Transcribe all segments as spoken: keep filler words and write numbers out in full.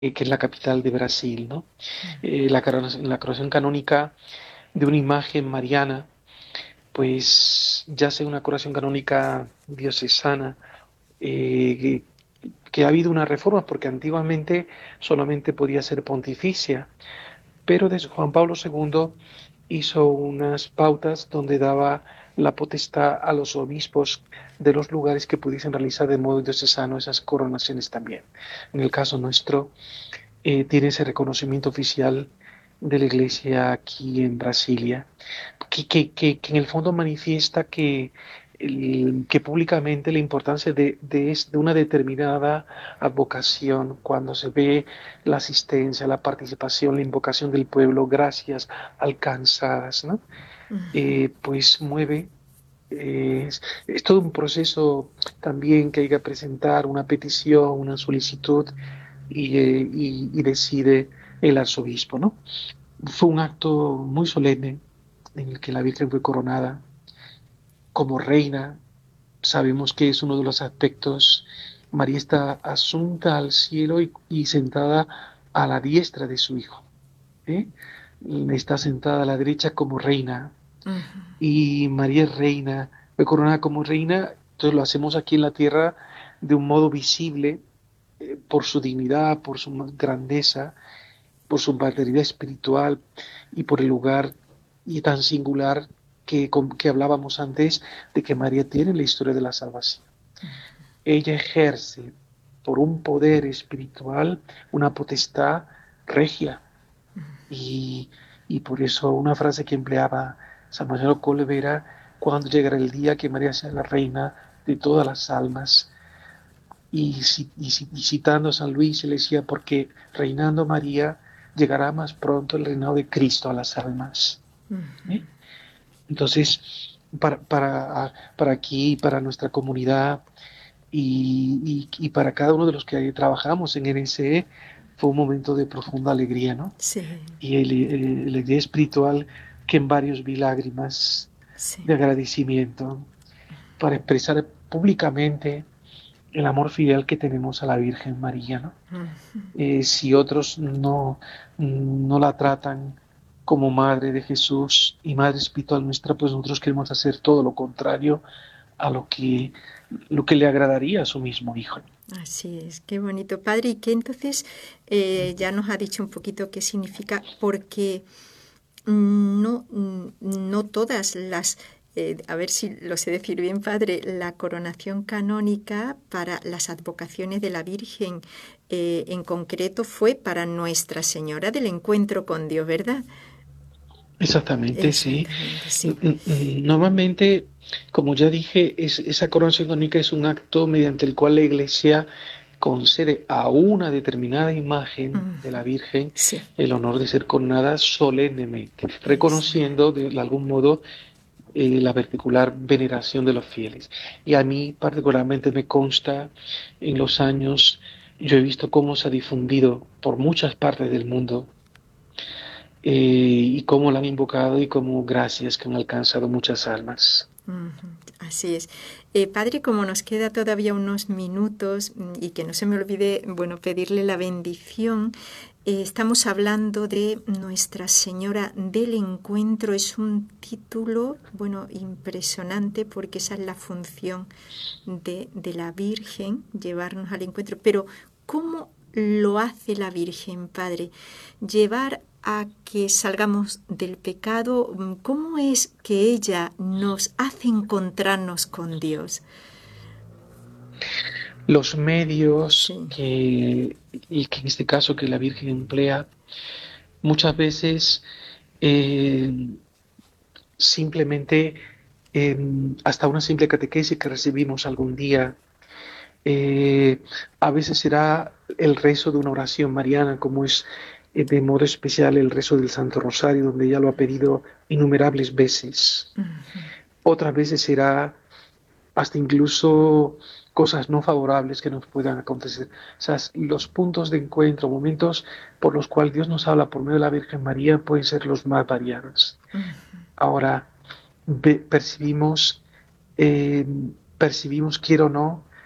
eh, que es la capital de Brasil, ¿no? Eh, la, coronación- la coronación canónica de una imagen mariana, pues ya sea una coronación canónica diocesana, eh, que, que ha habido una reforma, porque antiguamente solamente podía ser pontificia, pero desde Juan Pablo segundo hizo unas pautas donde daba la potestad a los obispos de los lugares que pudiesen realizar de modo diocesano esas coronaciones también. En el caso nuestro, eh, tiene ese reconocimiento oficial de la Iglesia aquí en Brasilia, que, que, que, que en el fondo manifiesta que, el- que públicamente la importancia de, de, es- de una determinada advocación, cuando se ve la asistencia, la participación, la invocación del pueblo, gracias alcanzadas, ¿no? Eh, pues mueve. eh, es, es todo un proceso también que hay que presentar una petición, una solicitud y, eh, y, y decide el arzobispo, ¿no? Fue un acto muy solemne en el que la Virgen fue coronada como reina. Sabemos que es uno de los aspectos. María está asunta al cielo y, y sentada a la diestra de su Hijo, ¿eh? Está sentada a la derecha como reina y María es reina, fue coronada como reina. Entonces lo hacemos aquí en la tierra de un modo visible, eh, por su dignidad, por su grandeza, por su paternidad espiritual y por el lugar y tan singular que, que hablábamos antes de que María tiene en la historia de la salvación. Ella ejerce por un poder espiritual una potestad regia y, y por eso una frase que empleaba San Marcelo Kolbe era: cuando llegará el día que María sea la reina de todas las almas. Y, y, y citando a San Luis, se le decía: porque reinando María llegará más pronto el reinado de Cristo a las almas. ¿Eh? Entonces, para, para, para aquí, para nuestra comunidad y, y, y, para cada uno de los que trabajamos en N S E, fue un momento de profunda alegría, ¿no? Sí, Y el, el, la alegría espiritual, que en varios vi lágrimas sí. de agradecimiento para expresar públicamente el amor filial que tenemos a la Virgen María, ¿no? Eh, si otros no, no la tratan como Madre de Jesús y Madre espiritual nuestra, pues nosotros queremos hacer todo lo contrario a lo que, lo que le agradaría a su mismo Hijo. Así es, qué bonito, padre. Y que entonces eh, ya nos ha dicho un poquito qué significa, porque no, no todas las, eh, a ver si lo sé decir bien, padre, la coronación canónica para las advocaciones de la Virgen eh, en concreto fue para Nuestra Señora del Encuentro con Dios, ¿verdad? Exactamente, sí. Exactamente, Mm, sí. mm, mm, Normalmente, como ya dije, es, esa coronación canónica es un acto mediante el cual la Iglesia concede a una determinada imagen de la Virgen Sí, el honor de ser coronada solemnemente, exacto. reconociendo de algún modo eh, la particular veneración de los fieles. Y a mí particularmente me consta, en los años, yo he visto cómo se ha difundido por muchas partes del mundo, eh, y cómo la han invocado y cómo gracias que han alcanzado muchas almas. Ujú, así es. Eh, padre, como nos queda todavía unos minutos mm, y que no se me olvide, bueno, pedirle la bendición, eh, estamos hablando de Nuestra Señora del Encuentro. Es un título, bueno, impresionante porque esa es la función de, de la Virgen, llevarnos al encuentro. Pero, ¿cómo lo hace la Virgen, Padre? Llevar a que salgamos del pecado. ¿Cómo es que ella nos hace encontrarnos con Dios? Los medios Sí. que, y que en este caso que la Virgen emplea, muchas veces eh, simplemente, eh, hasta una simple catequesis que recibimos algún día, eh, a veces será el rezo de una oración mariana, como es eh, de modo especial el rezo del Santo Rosario, donde ella lo ha pedido innumerables veces. Otras veces será hasta incluso cosas no favorables que nos puedan acontecer. O sea, los puntos de encuentro, momentos por los cuales Dios nos habla por medio de la Virgen María, pueden ser los más variados. Ahora, ve- percibimos, eh, percibimos, quiero o no,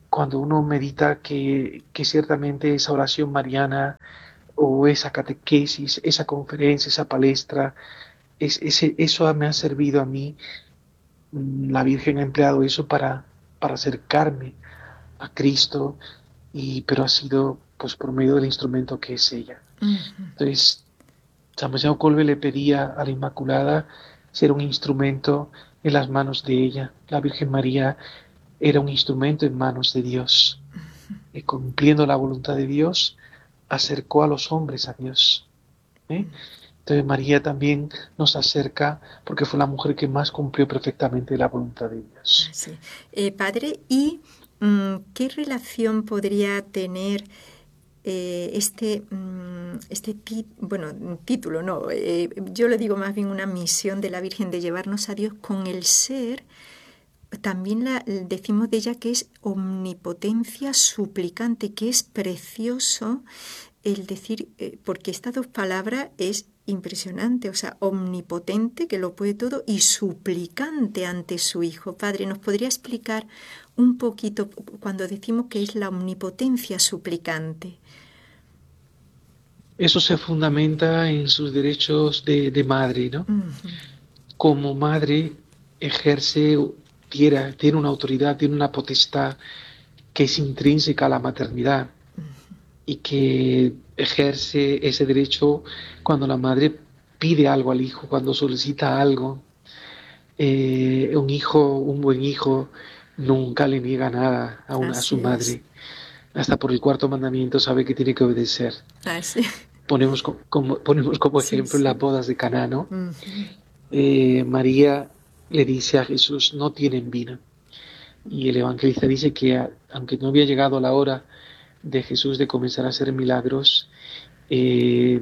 cuando uno medita que, que ciertamente esa oración mariana o esa catequesis, esa conferencia, esa palestra, es, ese, eso me ha servido a mí. La Virgen ha empleado eso para, para acercarme a Cristo, y, pero ha sido pues por medio del instrumento que es ella. Ujú. Entonces, San Francisco Colbe le pedía a la Inmaculada ser un instrumento en las manos de ella. La Virgen María era un instrumento en manos de Dios. Y cumpliendo la voluntad de Dios, acercó a los hombres a Dios. ¿eh? Entonces María también nos acerca porque fue la mujer que más cumplió perfectamente la voluntad de Dios. Sí. Eh, padre, ¿y mm, qué relación podría tener eh, este, mm, este ti- bueno, título? No, eh, yo le digo más bien una misión de la Virgen de llevarnos a Dios con el ser. También la, decimos de ella que es omnipotencia suplicante, que es precioso el decir, eh, porque estas dos palabras es impresionante, o sea, omnipotente, que lo puede todo, y suplicante ante su Hijo. Padre, ¿nos podría explicar un poquito cuando decimos que es la omnipotencia suplicante? Eso se fundamenta en sus derechos de, de madre, ¿no? Uh-huh. Como madre ejerce, tiene, tiene una autoridad, tiene una potestad que es intrínseca a la maternidad y que ejerce ese derecho cuando la madre pide algo al hijo, cuando solicita algo. Eh, un hijo, un buen hijo, nunca le niega nada a, una, a su Así es. madre. Hasta por el cuarto mandamiento sabe que tiene que obedecer. Así. Ponemos como, ponemos como Sí, ejemplo las sí. bodas de Caná, ¿no? Uh-huh. Eh, María le dice a Jesús, no tienen vino. Y el evangelista dice que aunque no había llegado la hora de Jesús de comenzar a hacer milagros, eh,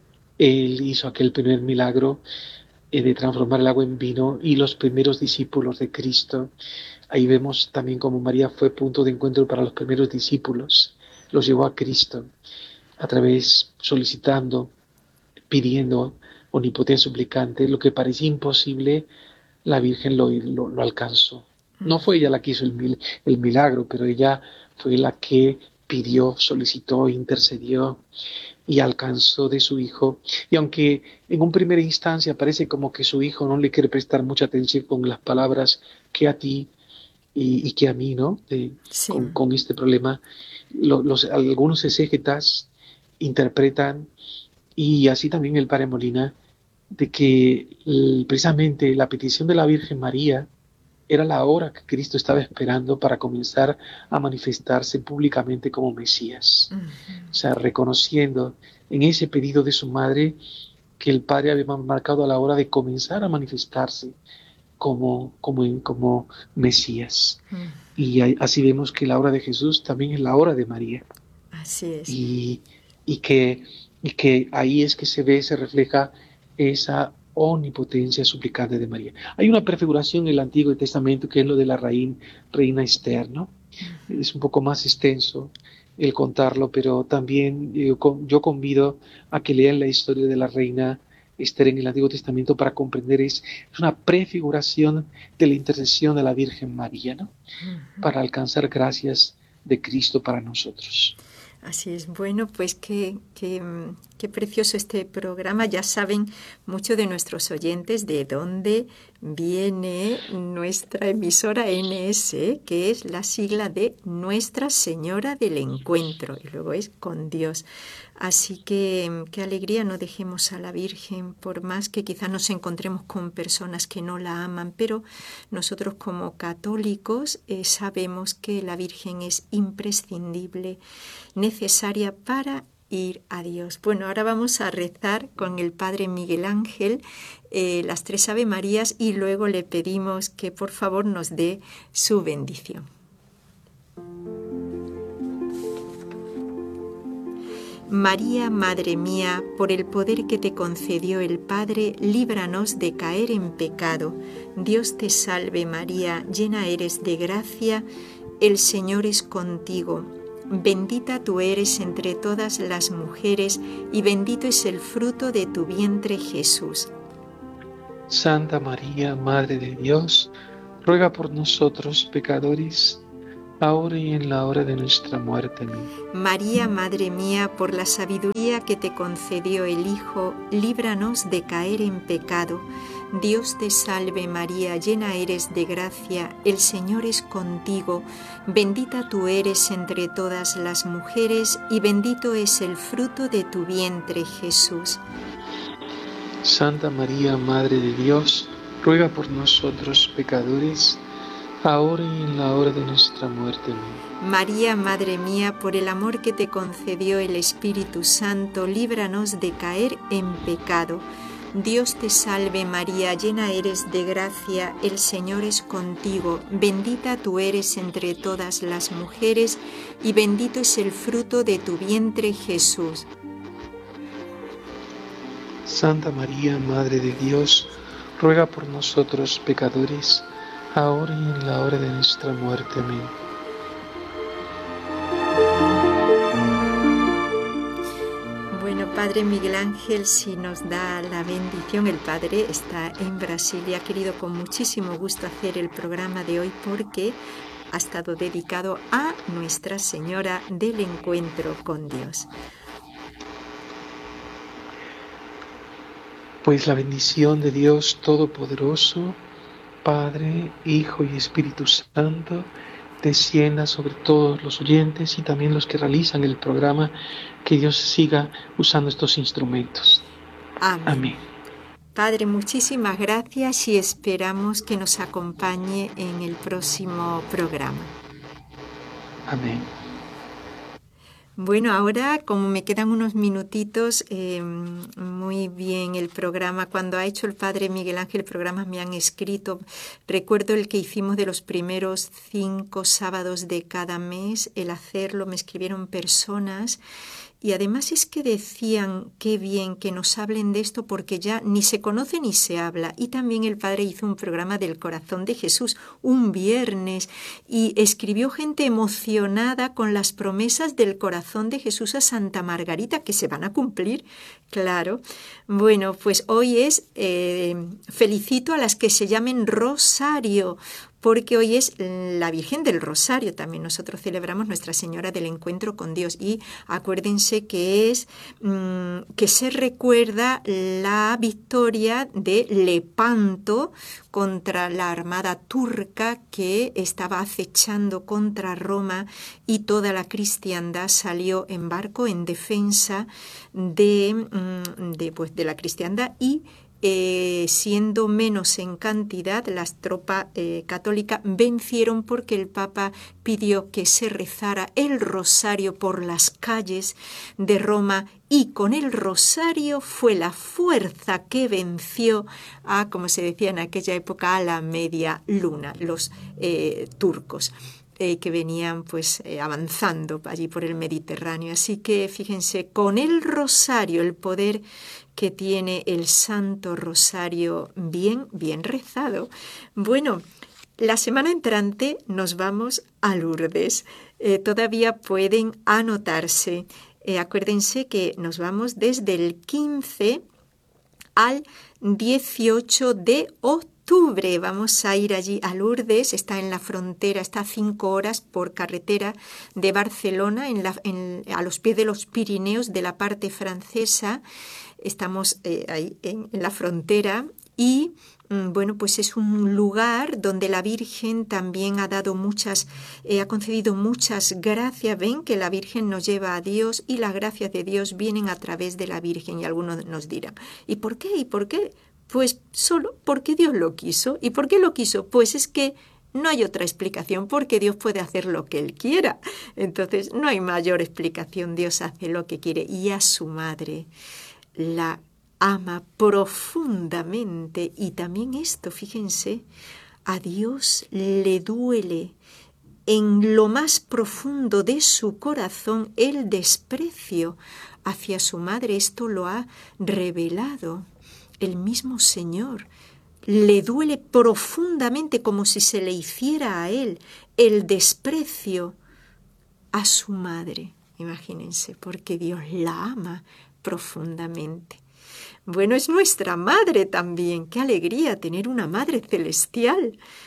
él hizo aquel primer milagro eh, de transformar el agua en vino, y los primeros discípulos de Cristo. Ahí vemos también cómo María fue punto de encuentro para los primeros discípulos, los llevó a Cristo a través, solicitando, pidiendo, omnipotencia suplicante, lo que parecía imposible, la Virgen lo, lo, lo alcanzó. No fue ella la que hizo el, mil, el milagro, pero ella fue la que pidió, solicitó, intercedió y alcanzó de su hijo. Y aunque en un primera instancia parece como que su hijo no le quiere prestar mucha atención con las palabras que a ti y, y que a mí, ¿no? De, Sí. con, con este problema, lo, los, algunos exégetas interpretan, y así también el padre Molina, de que el, precisamente la petición de la Virgen María era la hora que Cristo estaba esperando para comenzar a manifestarse públicamente como Mesías. Uh-huh. O sea, reconociendo en ese pedido de su madre que el Padre había marcado a la hora de comenzar a manifestarse como, como, como Mesías. Uh-huh. Y así vemos que la hora de Jesús también es la hora de María. Así es. Y, y, que, y que ahí es que se ve, se refleja esa omnipotencia suplicante de María. Hay una prefiguración en el Antiguo Testamento que es lo de la reina, reina Esther, ¿no? Uh-huh. Es un poco más extenso el contarlo, pero también yo, yo convido a que lean la historia de la reina Esther en el Antiguo Testamento para comprender, es, es una prefiguración de la intercesión de la Virgen María, ¿no? Uh-huh. Para alcanzar gracias de Cristo para nosotros. Así es. Bueno, pues qué, qué, qué precioso este programa. Ya saben muchos de nuestros oyentes de dónde viene nuestra emisora N S, que es la sigla de Nuestra Señora del Encuentro, y luego es con Dios. Así que qué alegría, no dejemos a la Virgen, por más que quizás nos encontremos con personas que no la aman, pero nosotros como católicos eh, sabemos que la Virgen es imprescindible, necesaria para ir a Dios. Bueno, ahora vamos a rezar con el Padre Miguel Ángel eh, las tres Ave Marías, y luego le pedimos que por favor nos dé su bendición. María, Madre mía, por el poder que te concedió el Padre, líbranos de caer en pecado. Dios te salve María, llena eres de gracia, el Señor es contigo. Bendita tú eres entre todas las mujeres, y bendito es el fruto de tu vientre, Jesús. Santa María, Madre de Dios, ruega por nosotros pecadores, ahora y en la hora de nuestra muerte. Amén. María, Madre mía, por la sabiduría que te concedió el Hijo, líbranos de caer en pecado. Dios te salve María, llena eres de gracia, el Señor es contigo, bendita tú eres entre todas las mujeres y bendito es el fruto de tu vientre, Jesús. Santa María, Madre de Dios, ruega por nosotros pecadores, ahora y en la hora de nuestra muerte. Amén. María, Madre mía, por el amor que te concedió el Espíritu Santo, líbranos de caer en pecado. Dios te salve María, llena eres de gracia, el Señor es contigo, bendita tú eres entre todas las mujeres y bendito es el fruto de tu vientre, Jesús. Santa María, Madre de Dios, ruega por nosotros pecadores, ahora y en la hora de nuestra muerte. Amén. Bueno, Padre Miguel Ángel, si nos da la bendición, el Padre está en Brasil y ha querido con muchísimo gusto hacer el programa de hoy porque ha estado dedicado a Nuestra Señora del Encuentro con Dios. Pues la bendición de Dios Todopoderoso, Padre, Hijo y Espíritu Santo, descienda sobre todos los oyentes y también los que realizan el programa, que Dios siga usando estos instrumentos. Amén. Amén. Padre, muchísimas gracias y esperamos que nos acompañe en el próximo programa. Amén. Bueno, ahora como me quedan unos minutitos, eh, muy bien el programa. Cuando ha hecho el Padre Miguel Ángel programas me han escrito. Recuerdo el que hicimos de los primeros cinco sábados de cada mes, el hacerlo, me escribieron personas. Y además es que decían, qué bien que nos hablen de esto porque ya ni se conoce ni se habla. Y también el Padre hizo un programa del Corazón de Jesús un viernes y escribió gente emocionada con las promesas del Corazón de Jesús a Santa Margarita que se van a cumplir, claro. Bueno, pues hoy es, eh, felicito a las que se llamen Rosario, porque hoy es la Virgen del Rosario, también nosotros celebramos Nuestra Señora del Encuentro con Dios y acuérdense que es mmm, que se recuerda la victoria de Lepanto contra la armada turca que estaba acechando contra Roma y toda la cristiandad salió en barco en defensa de, de, pues, de la cristiandad y Eh, siendo menos en cantidad, las tropas eh, católicas vencieron porque el Papa pidió que se rezara el rosario por las calles de Roma y con el rosario fue la fuerza que venció a, como se decía en aquella época, a la media luna, los eh, turcos. Eh, que venían pues eh, avanzando allí por el Mediterráneo. Así que fíjense, con el rosario, el poder que tiene el Santo Rosario bien, bien rezado. Bueno, la semana entrante nos vamos a Lourdes. Eh, todavía pueden anotarse. Eh, acuérdense que nos vamos desde el quince al dieciocho de octubre. Octubre. Vamos a ir allí a Lourdes, está en la frontera, está a cinco horas por carretera de Barcelona, en la, en, a los pies de los Pirineos de la parte francesa. Estamos eh, ahí en, en la frontera y mm, bueno, pues es un lugar donde la Virgen también ha dado muchas, eh, ha concedido muchas gracias. Ven que la Virgen nos lleva a Dios y las gracias de Dios vienen a través de la Virgen y algunos nos dirán, ¿y por qué? ¿Y por qué? Pues solo porque Dios lo quiso. ¿Y por qué lo quiso? Pues es que no hay otra explicación, porque Dios puede hacer lo que Él quiera. Entonces no hay mayor explicación, Dios hace lo que quiere. Y a su madre la ama profundamente. Y también esto, fíjense, a Dios le duele en lo más profundo de su corazón el desprecio hacia su madre. Esto lo ha revelado el mismo Señor. Le duele profundamente, como si se le hiciera a él, el desprecio a su madre. Imagínense, porque Dios la ama profundamente. Bueno, es nuestra madre también. Qué alegría tener una madre celestial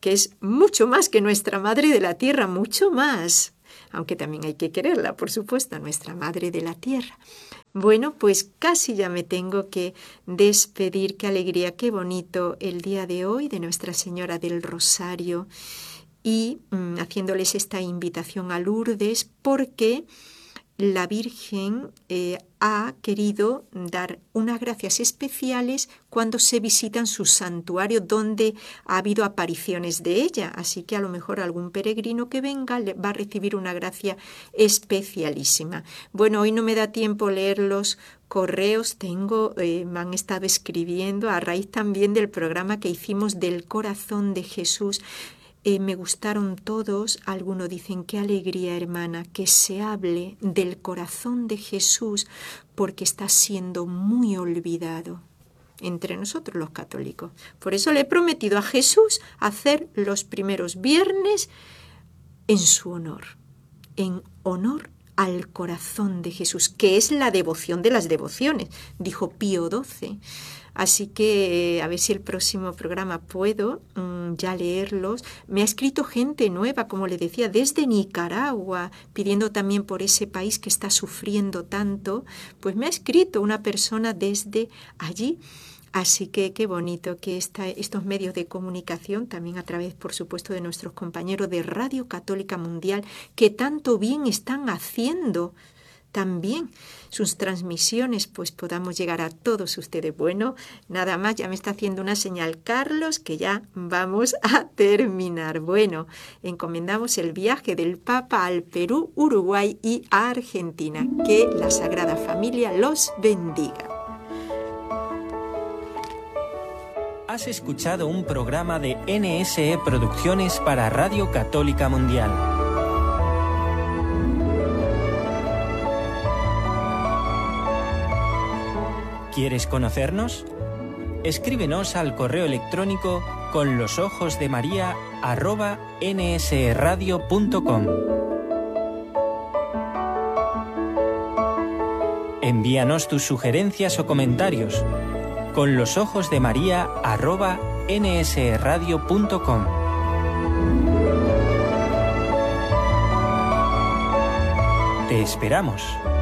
que es mucho más que nuestra Madre de la Tierra, mucho más. Aunque también hay que quererla, por supuesto, nuestra Madre de la Tierra. Bueno, pues casi ya me tengo que despedir. Qué alegría, qué bonito el día de hoy de Nuestra Señora del Rosario y mmm, haciéndoles esta invitación a Lourdes porque la Virgen eh, ha querido dar unas gracias especiales cuando se visitan su santuario donde ha habido apariciones de ella. Así que a lo mejor algún peregrino que venga le va a recibir una gracia especialísima. Bueno, hoy no me da tiempo leer los correos. Tengo, eh, me han estado escribiendo a raíz también del programa que hicimos del Corazón de Jesús. Eh, me gustaron todos. Algunos dicen, qué alegría, hermana, que se hable del corazón de Jesús porque está siendo muy olvidado entre nosotros los católicos. Por eso le he prometido a Jesús hacer los primeros viernes en su honor, en honor al corazón de Jesús, que es la devoción de las devociones, dijo Pío doce. Así que a ver si el próximo programa puedo mmm, ya leerlos. Me ha escrito gente nueva, como le decía, desde Nicaragua, pidiendo también por ese país que está sufriendo tanto. Pues me ha escrito una persona desde allí. Así que qué bonito que esta, estos medios de comunicación, también a través, por supuesto, de nuestros compañeros de Radio Católica Mundial, que tanto bien están haciendo también sus transmisiones, pues podamos llegar a todos ustedes. Bueno, nada más, ya me está haciendo una señal Carlos, que ya vamos a terminar. Bueno, encomendamos el viaje del Papa al Perú, Uruguay y a Argentina. Que la Sagrada Familia los bendiga. Has escuchado un programa de N S E Producciones para Radio Católica Mundial. ¿Quieres conocernos? Escríbenos al correo electrónico con los ojos de María arroba nsradio punto com. Envíanos tus sugerencias o comentarios con los ojos de María arroba nsradio punto com. Te esperamos.